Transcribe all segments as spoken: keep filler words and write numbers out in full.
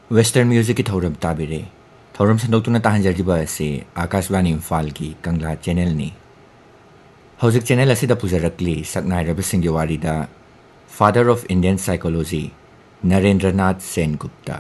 western music की थौरम ताबिरे थौरम संदोक्तुना ताहंजरिबा से आकाशवाणी इम्फाल की कंगला चैनल ने हौजिक channel असिदा पुजरकली सकनाइरब सिंगी वारीदा father of Indian psychology Narendranath Sengupta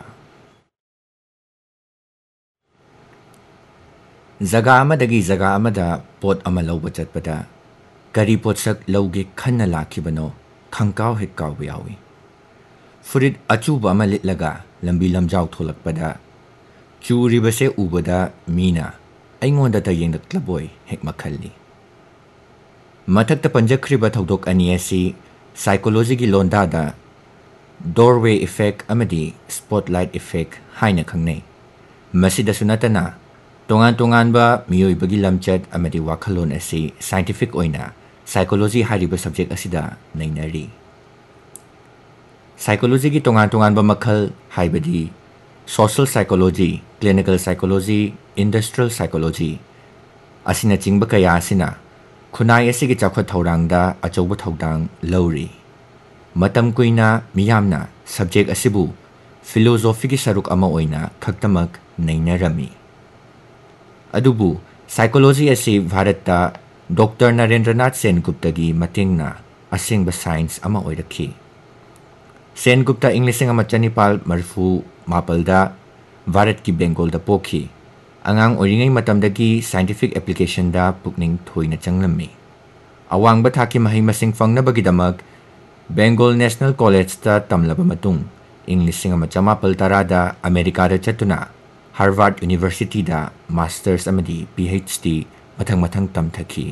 जगा अमदगी जगा अमदा पोट अमा लौब चतपदा करी पोटसक लौगे खन्ना लाखिबनो खंकाव हेक काव यावी फुरिद अचूब अमा लिटलगा लंबी लमजाव थोलकपदा चूरिबसे उबदा मीना अइंगोंदा तयेंगक्लबोय हेक मखल्ली मथक्ता पंजख्रिबा थौदोक अनी असि साइकोलॉजी की लोंदादा डोरवे इफेक्ट अमदी स्पॉटलाइट इफेक्ट हाइना खंगनै मसिदसु नतना तोंगान तोंगानबा मियोइबगी लमचत अमदी वाखलोन असि साइंटिफिक ओइना साइकोलॉजी हारिबा सब्जेक्ट असिदा नैनरी साइकोलॉजी की तोंगान तोंगानबा मखल हाइबदी social psychology clinical psychology industrial psychology असिना चिंगबा कया असिना खुनाई असिगी चाखत थौरांगदा अचौबा थौदांग लौरी मतम कुइना मियामना सब्जेक्ट असिबु फिलोसॉफी की सरुक अमा ओइना खक्तमक नैनरमी अदुबु साइकोलॉजी असि भारतता डॉक्टर नरेंद्रनाथ सेनगुप्ता की मतेंगना असिंगबा साइंस अमा ओइरखी सेनगुप्ता इंग लिसिंग अमा चनिपाल मरफू मापलदा भारत की बेंगोल दा पोखी अंगांग ओरिंगै मतमदगी साइंटिफिक एप्लीकेशन दा पुकनिंग थोइना चंगलम्मी अवांगबा थाकी महि मसिंग फंगनबगिदमक बेंगोल नेशनल कॉलेज दा तमलबा मतुंग इंग लिसिंग अमा चमापल तरादा अमेरिका दा चतुना हार्वर्ड यूनिवर्सिटी दा मास्टर्स अमदी पीएचडी मथंग मथंग तमथकी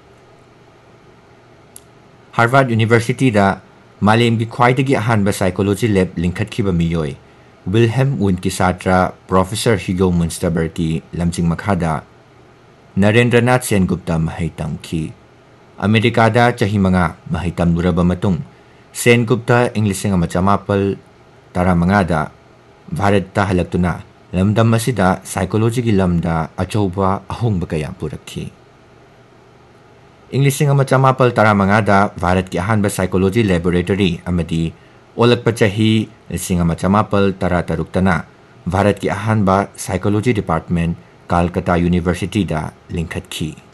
हार्वर्ड यूनिवर्सिटी दा मालेम की ख्वाइदगी अहानबा साइकोलॉजी लैब लिंखटखिबा मियोय विल्हेम वुंड की सात्रा प्रोफेसर हिगो मुंस्टबर की लमचिंग मखादा नरेंद्रनाथ सेनगुप्ता महै तमखी अमेरिका दा चही मंगा महै तमलुरबा मतुंग सेनगुप्ता इंग लिसिंग अमा चमापल तरामंगा दा भारत ता हलक्तुना लमदम असिदा साइकोलॉजी की लमदा अचौबा अहोंगबा कया पुरखी इंग्लिशिंग अमा चमापल तरामंगादा भारत की अहानबा साइकोलॉजी लैबोरेटरी अमदी ओलकपा चही लिसिंग अमा चमापल तरा तरुक्तना भारत की अहानबा साइकोलॉजी डिपार्टमेंट कलकत्ता यूनिवर्सिटी दा लिंखटखी